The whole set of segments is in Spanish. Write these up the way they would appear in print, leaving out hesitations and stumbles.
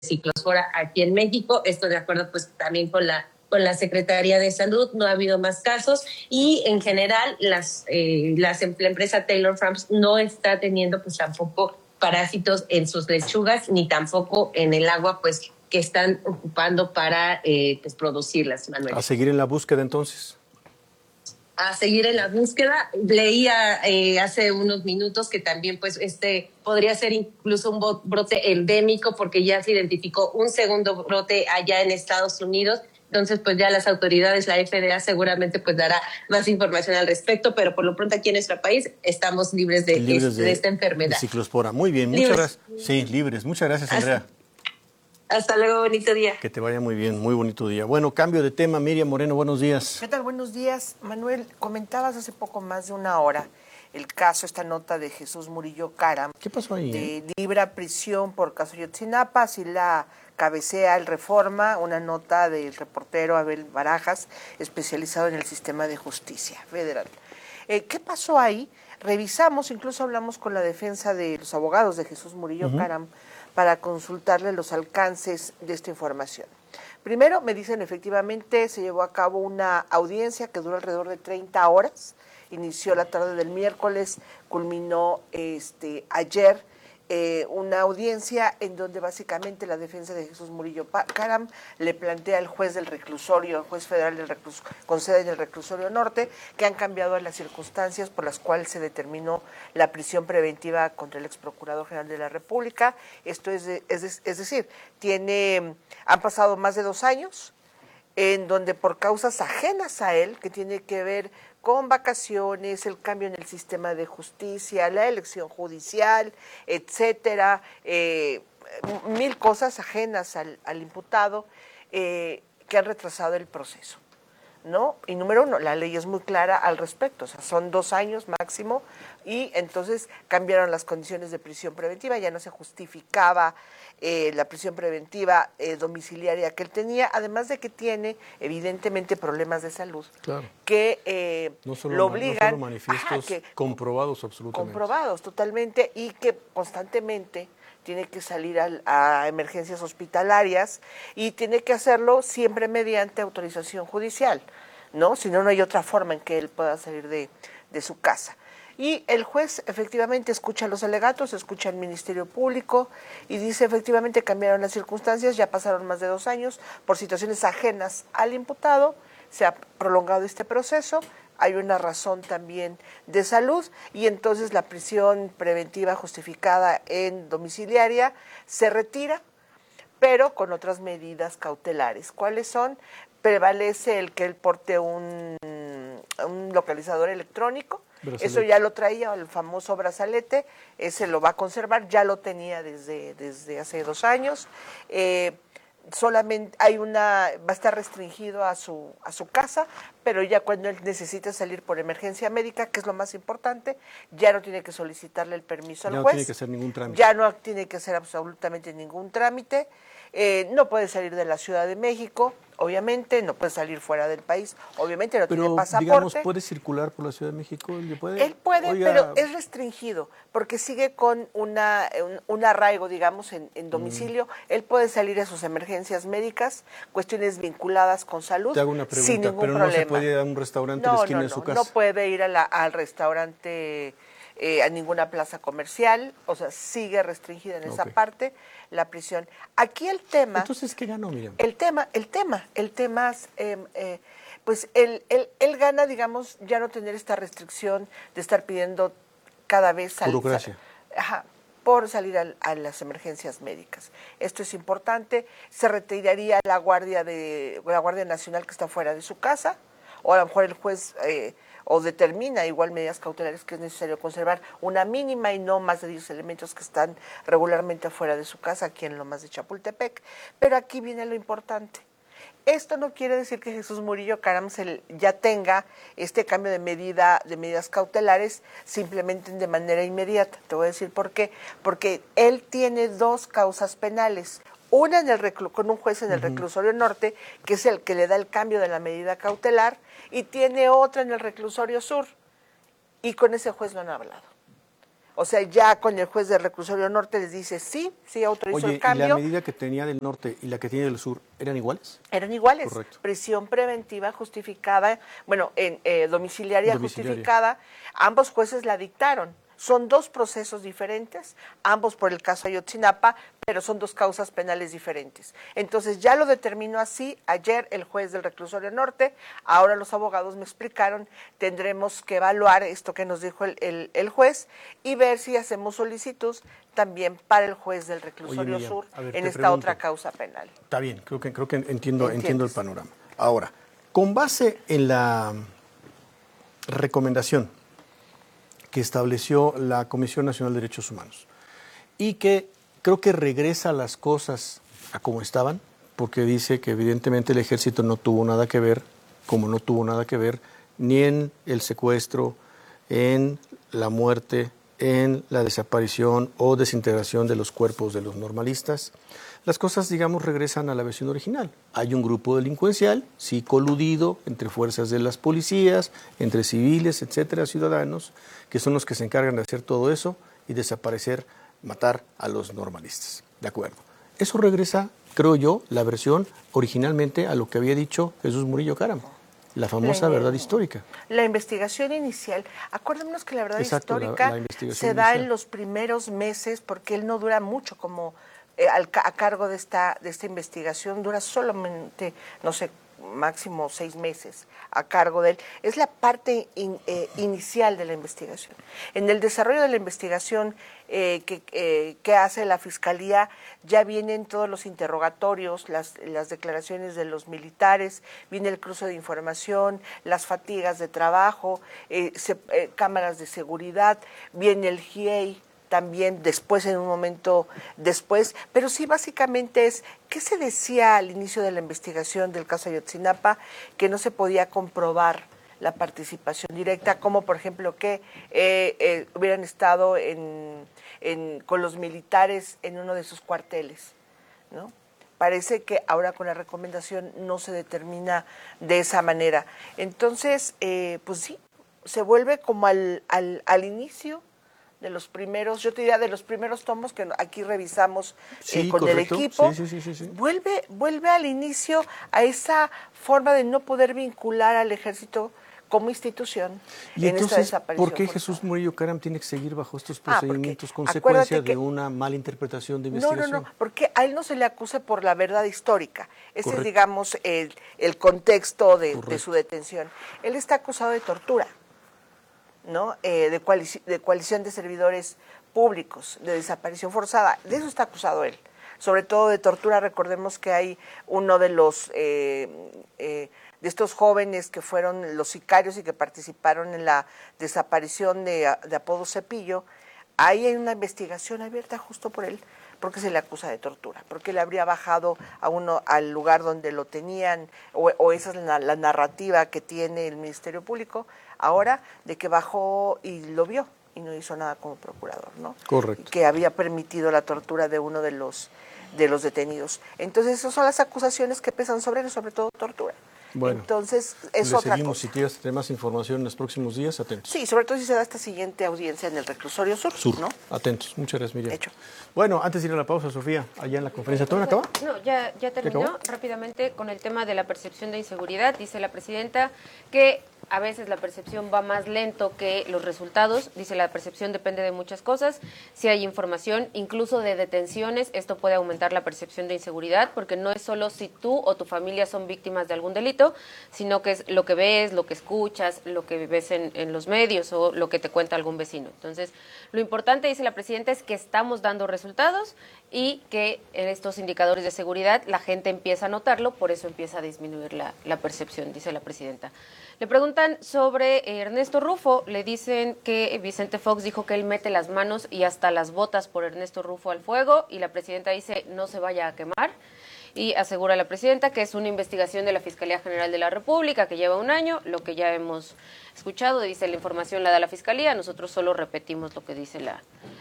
ciclospora aquí en México. Esto de acuerdo pues también con la Secretaría de Salud. No ha habido más casos y en general la empresa Taylor Farms no está teniendo pues tampoco parásitos en sus lechugas ni tampoco en el agua pues que están ocupando para pues producirlas, Manuel. A seguir en la búsqueda entonces. A seguir en la búsqueda. Leía hace unos minutos que también pues podría ser incluso un brote endémico porque ya se identificó un segundo brote allá en Estados Unidos. Entonces pues ya las autoridades, la FDA seguramente pues dará más información al respecto, pero por lo pronto aquí en nuestro país estamos libres de esta enfermedad. De ciclospora. Muy bien, muchas gracias. Sí, libres. Muchas gracias, Andrea. Hasta luego, bonito día. Que te vaya muy bien, muy bonito día. Bueno, cambio de tema. Miriam Moreno, buenos días. ¿Qué tal? Buenos días. Manuel, comentabas hace poco más de una hora el caso, esta nota de Jesús Murillo Caram. ¿Qué pasó ahí? De libra prisión por caso Ayotzinapa, así la cabecea el Reforma, una nota del reportero Abel Barajas, especializado en el sistema de justicia federal. ¿Qué pasó ahí? Revisamos, incluso hablamos con la defensa de los abogados de Jesús Murillo Caram, para consultarle los alcances de esta información. Primero, me dicen, efectivamente, se llevó a cabo una audiencia que duró alrededor de 30 horas, inició la tarde del miércoles, culminó ayer, una audiencia en donde básicamente la defensa de Jesús Murillo Caram le plantea al juez del reclusorio, al juez federal con sede en el reclusorio norte, que han cambiado las circunstancias por las cuales se determinó la prisión preventiva contra el ex procurador general de la República. Esto es decir, han pasado más de 2 años en donde por causas ajenas a él, que tiene que ver con vacaciones, el cambio en el sistema de justicia, la elección judicial, etcétera, 1000 cosas ajenas al imputado que han retrasado el proceso, ¿no? Y número 1, la ley es muy clara al respecto, o sea, son 2 años máximo, y entonces cambiaron las condiciones de prisión preventiva, ya no se justificaba la prisión preventiva domiciliaria que él tenía, además de que tiene evidentemente problemas de salud, claro, que lo obligan, no solo manifiestos comprobados absolutamente. Comprobados totalmente, y que constantemente tiene que salir a emergencias hospitalarias y tiene que hacerlo siempre mediante autorización judicial, ¿no? Si no, no hay otra forma en que él pueda salir de su casa. Y el juez efectivamente escucha los alegatos, escucha al Ministerio Público y dice efectivamente cambiaron las circunstancias, ya pasaron más de 2 años por situaciones ajenas al imputado, se ha prolongado este proceso, hay una razón también de salud y entonces la prisión preventiva justificada en domiciliaria se retira, pero con otras medidas cautelares. ¿Cuáles son? Prevalece el que él porte un localizador electrónico. Brazalete. Eso ya lo traía, el famoso brazalete, ese lo va a conservar, ya lo tenía desde hace 2 años. Solamente va a estar restringido a su casa, pero ya cuando él necesita salir por emergencia médica, que es lo más importante, ya no tiene que solicitarle el permiso al juez. Ya no tiene que hacer ningún trámite. Ya no tiene que hacer absolutamente ningún trámite. No puede salir de la Ciudad de México, obviamente, no puede salir fuera del país, obviamente no tiene pasaporte. Pero, digamos, ¿puede circular por la Ciudad de México? Él puede, pero es restringido, porque sigue con un arraigo, digamos, en domicilio. Él puede salir a sus emergencias médicas, cuestiones vinculadas con salud, te hago una pregunta, sin ningún pero problema. No se puede ir a un restaurante en la esquina de su casa. No puede ir al restaurante, a ninguna plaza comercial, o sea, sigue restringida en esa parte la prisión. Aquí el tema... Entonces, ¿qué ganó, Miriam? El tema, pues él gana, digamos, ya no tener esta restricción de estar pidiendo cada vez... Burocracia. Por salir a las emergencias médicas. Esto es importante. Se retiraría la Guardia Nacional que está fuera de su casa, o a lo mejor el juez... o determina igual medidas cautelares que es necesario conservar una mínima y no más de 10 elementos que están regularmente afuera de su casa, aquí en Lomas de Chapultepec. Pero aquí viene lo importante. Esto no quiere decir que Jesús Murillo Caram ya tenga este cambio de medidas cautelares simplemente de manera inmediata. Te voy a decir por qué. Porque él tiene 2 causas penales. Una con un juez en el reclusorio norte, que es el que le da el cambio de la medida cautelar, y tiene otra en el reclusorio sur, y con ese juez no han hablado. O sea, ya con el juez del reclusorio norte les dice sí autorizó Oye, el cambio. ¿y la medida que tenía del norte y la que tiene del sur eran iguales? Eran iguales. Correcto. Prisión preventiva justificada, domiciliaria justificada. Ambos jueces la dictaron. Son dos procesos diferentes, ambos por el caso Ayotzinapa, pero son dos causas penales diferentes. Entonces ya lo determinó así ayer el juez del reclusorio norte. Ahora los abogados me explicaron, tendremos que evaluar esto que nos dijo el juez y ver si hacemos solicitud también para el juez del reclusorio Miriam, sur a ver, en te esta pregunto. otra causa penal. Está bien, creo que entiendo el ¿Entiendes? panorama. Ahora, con base en la recomendación que estableció la Comisión Nacional de Derechos Humanos y que creo que regresa las cosas a como estaban, porque dice que evidentemente el ejército no tuvo nada que ver, como no tuvo nada que ver ni en el secuestro, en la muerte, en la desaparición o desintegración de los cuerpos de los normalistas. Las cosas, digamos, regresan a la versión original. Hay un grupo delincuencial, sí coludido, entre fuerzas de las policías, entre civiles, etcétera, ciudadanos, que son los que se encargan de hacer todo eso y desaparecer, matar a los normalistas. De acuerdo. Eso regresa, creo yo, la versión originalmente a lo que había dicho Jesús Murillo Caram, la famosa verdad histórica. La investigación inicial, acuérdenos que la verdad Exacto, histórica la investigación se da inicial en los primeros meses porque él no dura mucho como a cargo de esta investigación, dura solamente, no sé, máximo 6 meses a cargo de él. Es la parte inicial de la investigación. En el desarrollo de la investigación que hace la Fiscalía ya vienen todos los interrogatorios, las declaraciones de los militares, viene el cruce de información, las fatigas de trabajo, cámaras de seguridad, viene el GIEI, también después, en un momento después, pero sí básicamente es, ¿qué se decía al inicio de la investigación del caso Ayotzinapa? Que no se podía comprobar la participación directa, como por ejemplo que hubieran estado con los militares en uno de sus cuarteles, ¿no? Parece que ahora con la recomendación no se determina de esa manera. Entonces, pues sí, se vuelve como al inicio de los primeros, yo te diría de los primeros tomos que aquí revisamos con correcto. el equipo, sí. Vuelve al inicio a esa forma de no poder vincular al ejército como institución y en esta entonces, desaparición ¿por qué forzada. Jesús Murillo Caram tiene que seguir bajo estos procedimientos, Porque consecuencia que, de una mala interpretación de investigación? No, porque a él no se le acusa por la verdad histórica. Ese Correcto. es, digamos, el contexto de su detención. Él está acusado de tortura, ¿no? De coalición de servidores públicos, de desaparición forzada. De eso está acusado él. Sobre todo de tortura. Recordemos que hay uno de los de estos jóvenes que fueron los sicarios y que participaron en la desaparición de Apodo Cepillo. Ahí hay una investigación abierta justo por él, porque se le acusa de tortura, porque le habría bajado al lugar donde lo tenían, o esa es la narrativa que tiene el Ministerio Público ahora, de que bajó y lo vio y no hizo nada como procurador, ¿no? Correcto. Que había permitido la tortura de uno de los detenidos. Entonces, esas son las acusaciones que pesan sobre él, sobre todo tortura. Bueno, entonces es otra seguimos, cosa. si quieres tener más información en los próximos días, atentos. Sí, sobre todo si se da esta siguiente audiencia en el reclusorio sur, ¿no? Atentos. Muchas gracias, Miriam. Hecho. Bueno, antes de ir a la pausa, Sofía, allá en la conferencia, ¿todo acaba? No, ya terminó. acabó? Rápidamente con el tema de la percepción de inseguridad, dice la presidenta que a veces la percepción va más lento que los resultados. Dice, la percepción depende de muchas cosas. Si hay información, incluso de detenciones, esto puede aumentar la percepción de inseguridad, porque no es solo si tú o tu familia son víctimas de algún delito, sino que es lo que ves, lo que escuchas, lo que ves en los medios o lo que te cuenta algún vecino. Entonces, lo importante, dice la presidenta, es que estamos dando resultados y que en estos indicadores de seguridad la gente empieza a notarlo, por eso empieza a disminuir la percepción, dice la presidenta. Le preguntan sobre Ernesto Rufo, le dicen que Vicente Fox dijo que él mete las manos y hasta las botas por Ernesto Rufo al fuego, y la presidenta dice no se vaya a quemar, y asegura la presidenta que es una investigación de la Fiscalía General de la República que lleva 1 año, lo que ya hemos escuchado, dice la información la da la Fiscalía, nosotros solo repetimos lo que dice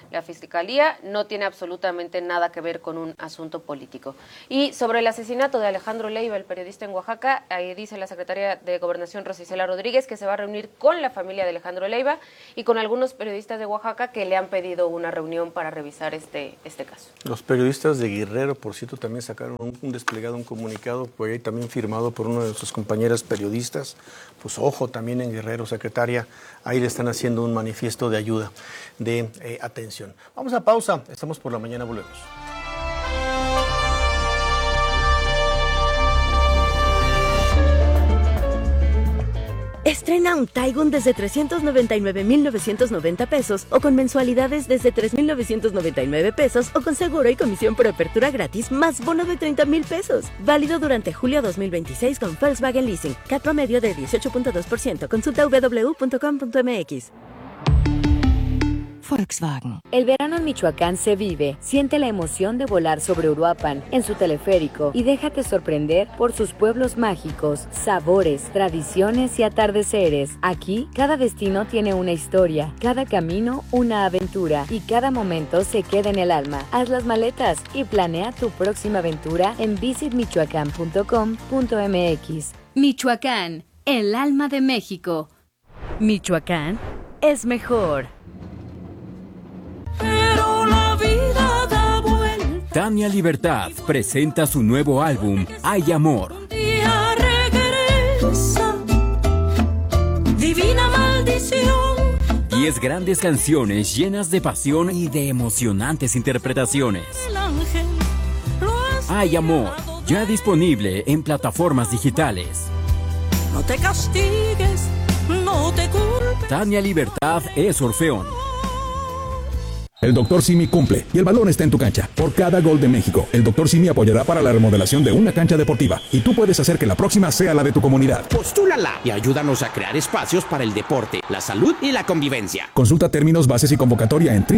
la Fiscalía, no tiene absolutamente nada que ver con un asunto político. Y sobre el asesinato de Alejandro Leiva, el periodista en Oaxaca, ahí dice la secretaria de Gobernación, Rosa Isela Rodríguez, que se va a reunir con la familia de Alejandro Leiva y con algunos periodistas de Oaxaca que le han pedido una reunión para revisar este caso. Los periodistas de Guerrero, por cierto, también sacaron un desplegado, un comunicado, pues ahí también firmado por una de sus compañeras periodistas. Pues ojo, también en Guerrero, secretaria, ahí le están haciendo un manifiesto de ayuda, de atención. Vamos a pausa, estamos por la mañana, volvemos. Estrena un Taigun desde 399,990 pesos o con mensualidades desde 3,999 pesos o con seguro y comisión por apertura gratis más bono de 30,000 pesos. Válido durante julio 2026 con Volkswagen Leasing. CAT promedio de 18.2%. Consulta www.com.mx. Volkswagen. El verano en Michoacán se vive. Siente la emoción de volar sobre Uruapan en su teleférico y déjate sorprender por sus pueblos mágicos, sabores, tradiciones y atardeceres. Aquí, cada destino tiene una historia, cada camino una aventura y cada momento se queda en el alma. Haz las maletas y planea tu próxima aventura en visitmichoacán.com.mx. Michoacán, el alma de México. Michoacán es mejor. Pero la vida da vuelta. Tania Libertad presenta su nuevo álbum, Hay Amor. Un día regresa, divina maldición. 10 grandes canciones llenas de pasión y de emocionantes interpretaciones. El ángel lo has Hay Amor, ya disponible en plataformas digitales. No te castigues, no te culpes. Tania Libertad es Orfeón. El Dr. Simi cumple y el balón está en tu cancha. Por cada gol de México, el Dr. Simi apoyará para la remodelación de una cancha deportiva y tú puedes hacer que la próxima sea la de tu comunidad. Postúlala y ayúdanos a crear espacios para el deporte, la salud y la convivencia. Consulta términos, bases y convocatoria en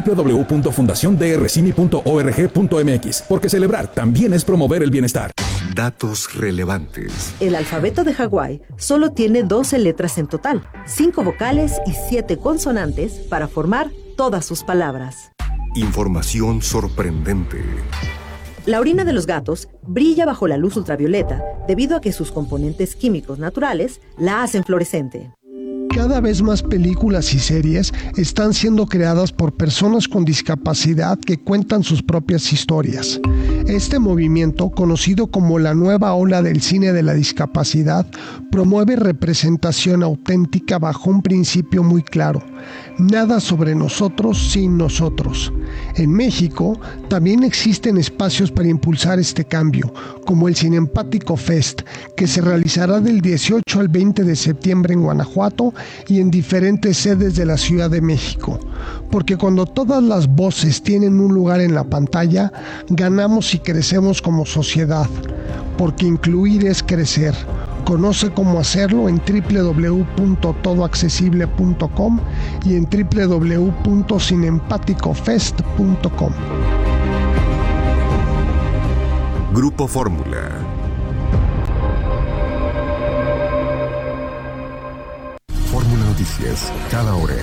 www.fundaciondrcimi.org.mx, porque celebrar también es promover el bienestar. Datos relevantes. El alfabeto de Hawái solo tiene 12 letras en total, 5 vocales y 7 consonantes para formar todas sus palabras. Información sorprendente. La orina de los gatos brilla bajo la luz ultravioleta debido a que sus componentes químicos naturales la hacen fluorescente. Cada vez más películas y series están siendo creadas por personas con discapacidad que cuentan sus propias historias. Este movimiento, conocido como la nueva ola del cine de la discapacidad, promueve representación auténtica bajo un principio muy claro: nada sobre nosotros sin nosotros. En México también existen espacios para impulsar este cambio, como el Cinempático Fest, que se realizará del 18 al 20 de septiembre en Guanajuato y en diferentes sedes de la Ciudad de México. Porque cuando todas las voces tienen un lugar en la pantalla, ganamos y crecemos como sociedad. Porque incluir es crecer. Conoce cómo hacerlo en www.todoaccesible.com y en www.cinempaticofest.com. Grupo Fórmula. Fórmula Noticias, cada hora.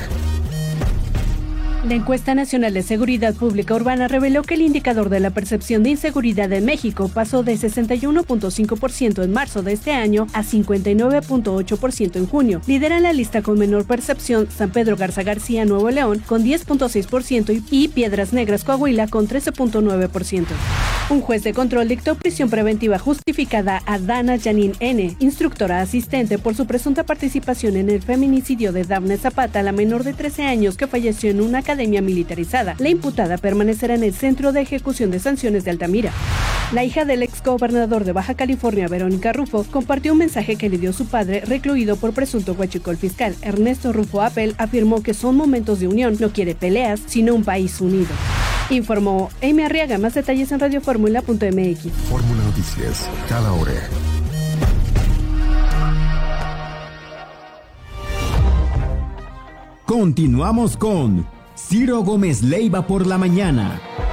La encuesta nacional de seguridad pública urbana reveló que el indicador de la percepción de inseguridad en México pasó de 61.5% en marzo de este año a 59.8% en junio. Lidera la lista con menor percepción San Pedro Garza García, Nuevo León, con 10.6% y Piedras Negras, Coahuila, con 13.9%. Un juez de control dictó prisión preventiva justificada a Dana Janine N., instructora asistente, por su presunta participación en el feminicidio de Dafne Zapata, la menor de 13 años que falleció en una academia militarizada. La imputada permanecerá en el Centro de Ejecución de Sanciones de Altamira. La hija del exgobernador de Baja California, Verónica Rufo, compartió un mensaje que le dio su padre, recluido por presunto huachicol fiscal. Ernesto Rufo Appel afirmó que son momentos de unión, no quiere peleas, sino un país unido. Informó Amy Arriaga. Más detalles en radioformula.mx. Fórmula Noticias, cada hora. Continuamos con Ciro Gómez Leiva por la mañana.